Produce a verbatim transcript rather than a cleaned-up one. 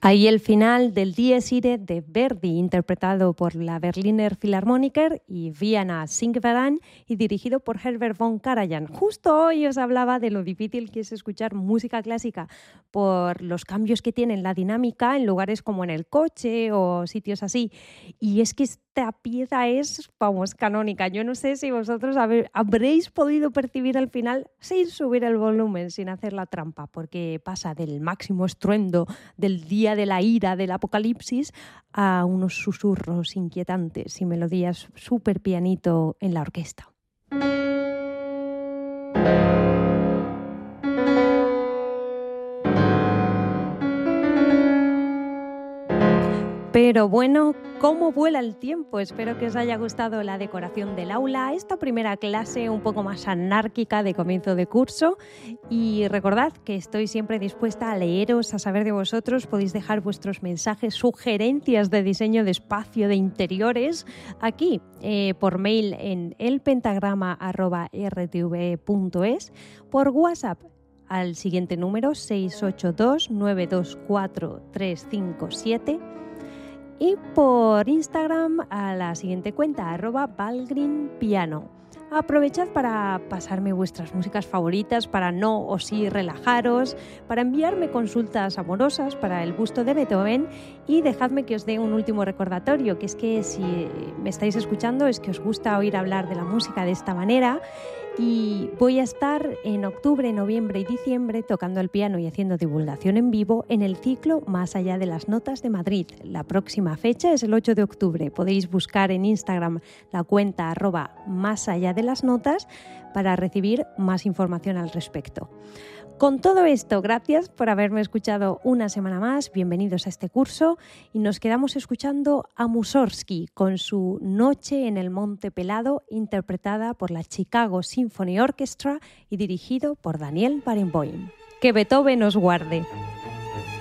Ahí el final del Dies Irae de Verdi, interpretado por la Berliner Philharmoniker y Vienna Singverein y dirigido por Herbert von Karajan. Justo hoy os hablaba de lo difícil que es escuchar música clásica por los cambios que tiene en la dinámica en lugares como en el coche o sitios así. Y es que esta pieza es, vamos, canónica. Yo no sé si vosotros habe- habréis podido percibir al final sin subir el volumen, sin hacer la trampa, porque pasa del máximo estruendo del día de la ira, del apocalipsis, a unos susurros inquietantes y melodías súper pianito en la orquesta. Pero bueno, ¿cómo vuela el tiempo? Espero que os haya gustado la decoración del aula, esta primera clase un poco más anárquica de comienzo de curso. Y recordad que estoy siempre dispuesta a leeros, a saber de vosotros. Podéis dejar vuestros mensajes, sugerencias de diseño de espacio, de interiores, aquí eh, por mail en elpentagrama arroba r t v punto es, por WhatsApp al siguiente número seis ocho dos nueve dos cuatro tres cinco siete y por Instagram a la siguiente cuenta, arroba valgrinpiano. Aprovechad para pasarme vuestras músicas favoritas, para no o sí relajaros, para enviarme consultas amorosas para el busto de Beethoven y dejadme que os dé un último recordatorio, que es que si me estáis escuchando es que os gusta oír hablar de la música de esta manera. Y voy a estar en octubre, noviembre y diciembre tocando el piano y haciendo divulgación en vivo en el ciclo Más allá de las notas de Madrid. La próxima fecha es el ocho de octubre. Podéis buscar en Instagram la cuenta arroba más allá de las notas para recibir más información al respecto. Con todo esto, gracias por haberme escuchado una semana más. Bienvenidos a este curso y nos quedamos escuchando a Mussorgsky con su Noche en el Monte Pelado, interpretada por la Chicago Symphony Orchestra y dirigido por Daniel Barenboim. Que Beethoven os guarde.